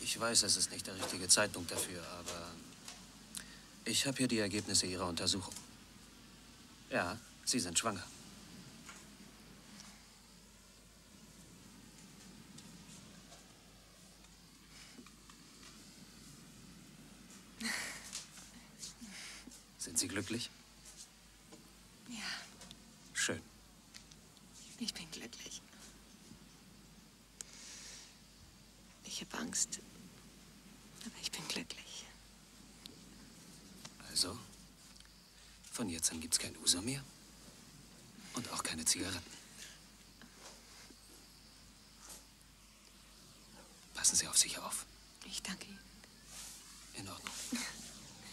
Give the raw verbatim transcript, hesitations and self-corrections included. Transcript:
Ich weiß, es ist nicht der richtige Zeitpunkt dafür, aber ich habe hier die Ergebnisse Ihrer Untersuchung. Ja, Sie sind schwanger. Sind Sie glücklich? Ja. Schön. Ich bin glücklich. Ich habe Angst, aber ich bin glücklich. Also, von jetzt an gibt's kein Uso mehr und auch keine Zigaretten. Passen Sie auf sich auf. Ich danke Ihnen. In Ordnung.